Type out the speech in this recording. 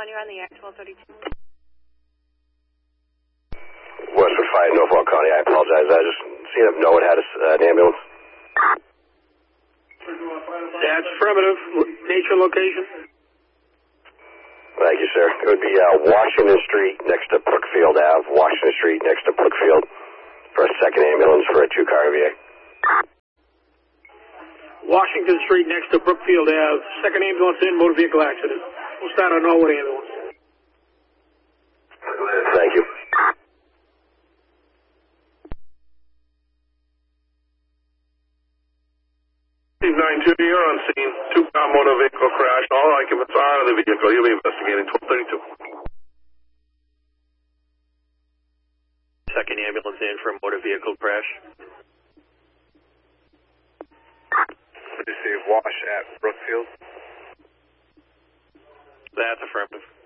1, you're on the air, 1232. Westwood 5, Norfolk County. I apologize. I just seen if Noah had an ambulance. That's affirmative. Nature location? Thank you, sir. It would be Washington Street next to Brookfield Ave. Washington Street next to Brookfield for a second ambulance for a two-car VA. Washington Street next to Brookfield Ave. Second ambulance in, motor vehicle accident. We'll start on Norwood ambulance. Thank you. 9-2, you're on scene. Two-car motor vehicle crash. All occupants are out of the vehicle. You'll be investigating. 1232. Second ambulance in for a motor vehicle crash. Did you say Wash at Brookfield? That's affirmative.